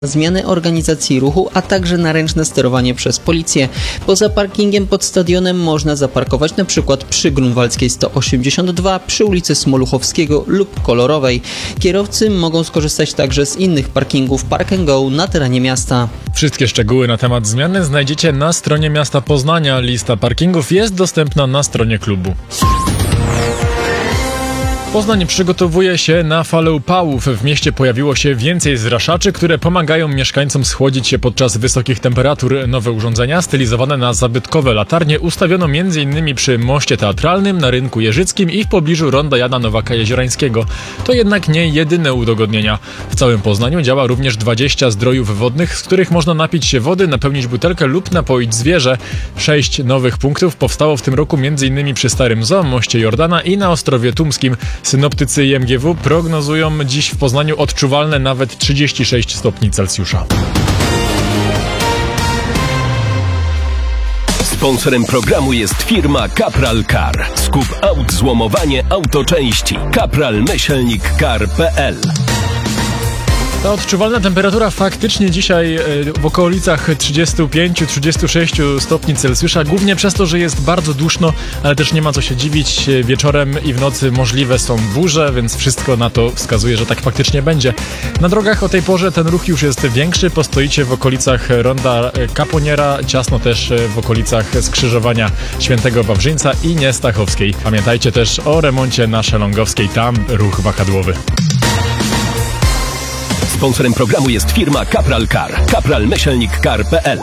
zmiany organizacji ruchu, a także na ręczne sterowanie przez policję. Poza parkingiem pod stadionem można zaparkować np. przy Grunwaldzkiej 182, przy ulicy Smoluchowskiego lub Kolorowej. Kierowcy mogą skorzystać także z innych parkingów Park & Go na terenie miasta. Wszystkie szczegóły na temat zmiany znajdziecie na stronie miasta Poznania. Lista parkingów jest dostępna na stronie klubu. Poznań przygotowuje się na falę upałów. W mieście pojawiło się więcej zraszaczy, które pomagają mieszkańcom schłodzić się podczas wysokich temperatur. Nowe urządzenia stylizowane na zabytkowe latarnie ustawiono m.in. przy moście teatralnym, na rynku jeżyckim i w pobliżu ronda Jana Nowaka-Jeziorańskiego. To jednak nie jedyne udogodnienia. W całym Poznaniu działa również 20 zdrojów wodnych, z których można napić się wody, napełnić butelkę lub napoić zwierzę. 6 nowych punktów powstało w tym roku m.in. przy Starym Zoo, moście Jordana i na Ostrowie Tumskim. Synoptycy IMGW prognozują dziś w Poznaniu odczuwalne nawet 36 stopni Celsjusza. Sponsorem programu jest firma Kapral Car. Skup aut, złomowanie autoczęści. Kapral-car.pl. Ta odczuwalna temperatura faktycznie dzisiaj w okolicach 35-36 stopni Celsjusza, głównie przez to, że jest bardzo duszno, ale też nie ma co się dziwić. Wieczorem i w nocy możliwe są burze, więc wszystko na to wskazuje, że tak faktycznie będzie. Na drogach o tej porze ten ruch już jest większy, postoicie w okolicach ronda Kaponiera, ciasno też w okolicach skrzyżowania Świętego Wawrzyńca i Niestachowskiej. Pamiętajcie też o remoncie na Szelongowskiej, tam ruch wahadłowy. Sponsorem programu jest firma Kapral Car. Kapral-car.pl.